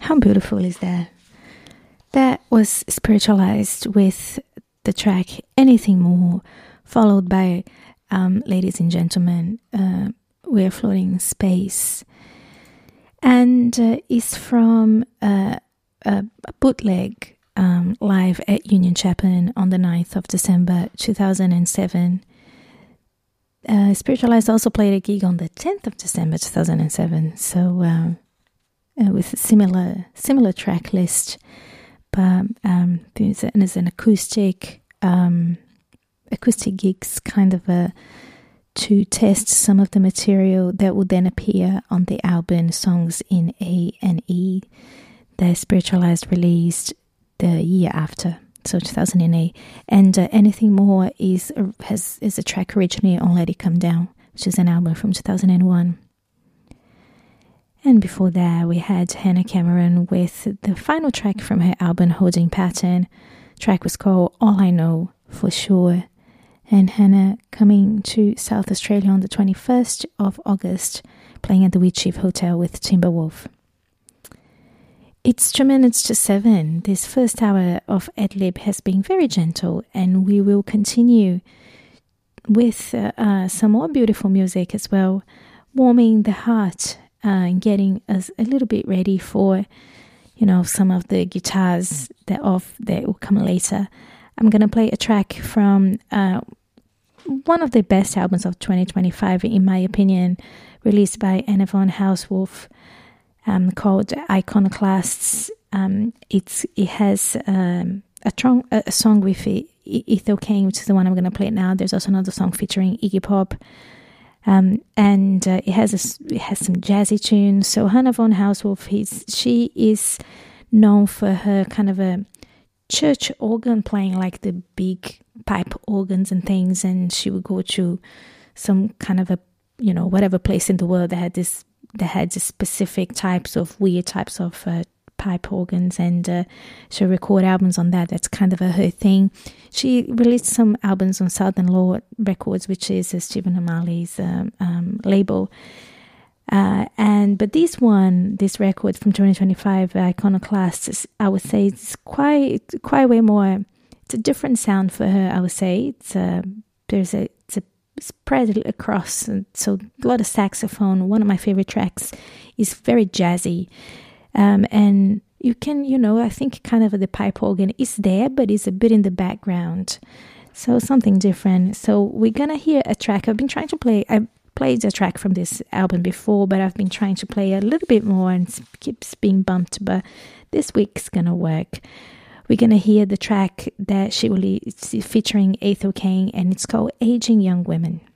How beautiful is that? That was spiritualized with the track Anything More, followed by Ladies and Gentlemen, We're Floating in Space. And it's from a bootleg live at Union Chapel on the 9th of December 2007. Spiritualized also played a gig on the 10th of December 2007, so with a similar track list, but there's an acoustic gigs kind of to test some of the material that would then appear on the album Songs in A and E that Spiritualized released the year after, so 2008. And Anything More is a track originally on Let It Come Down, which is an album from 2001. And before that, we had Hannah Cameron with the final track from her album Holding Pattern. The track was called All I Know For Sure. And Hannah coming to South Australia on the 21st of August, playing at the Wheatsheaf Hotel with Timberwolf. It's 2 minutes to 7. This first hour of Adlib has been very gentle, and we will continue with some more beautiful music as well, warming the heart and getting us a little bit ready for, some of the guitars that will come later. I'm going to play a track from one of the best albums of 2025, in my opinion, released by Anna von Hauswolf, called Iconoclasts. It has a song with Ethel Cain, which is the one I'm going to play now. There's also another song featuring Iggy Pop. And it has some jazzy tunes. So Hannah von Hauswolf, she is known for her kind of a church organ playing, like the big pipe organs and things. And she would go to some kind of a, whatever place in the world that had this specific weird types of pipe organs, and she'll record albums on that. That's kind of her thing. She released some albums on Southern Law Records, which is Stephen O'Malley's label. But this record from 2025, Iconoclasts, I would say it's quite way more. It's a different sound for her. I would say it's a spread across, so a lot of saxophone. One of my favorite tracks is very jazzy. And you can, I think kind of the pipe organ is there, but it's a bit in the background. So something different. So we're going to hear a track. I've been trying to play, I played a track from this album before, but I've been trying to play a little bit more and it keeps being bumped, but this week's going to work. We're going to hear the track that she released featuring Ethel Cain, and it's called Aging Young Women.